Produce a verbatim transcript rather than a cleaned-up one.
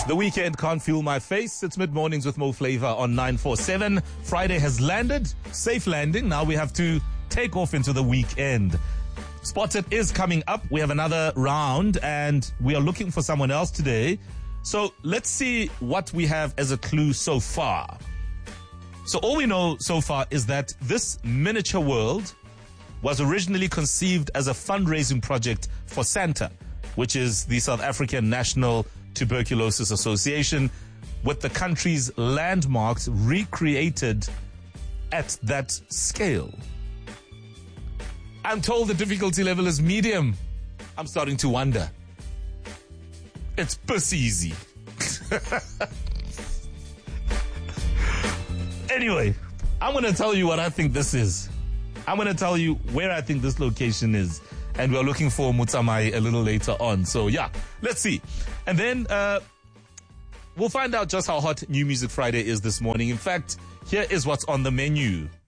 The weekend can't feel my face. It's mid-mornings with Mo Flavor on nine four seven. Friday has landed. Safe landing. Now we have to take off into the weekend. Spotted is coming up. We have another round and we are looking for someone else today. So let's see what we have as a clue so far. So all we know so far is that this miniature world was originally conceived as a fundraising project for Santa, which is the South African National Tuberculosis Association, with the country's landmarks recreated at that scale. I'm told the difficulty level is medium. I'm starting to wonder. It's pussy easy. Anyway, I'm going to tell you what I think this is. I'm going to tell you where I think this location is. And we're looking for Mutsamai a little later on. So yeah, let's see. And then uh, we'll find out just how hot New Music Friday is this morning. In fact, here is what's on the menu.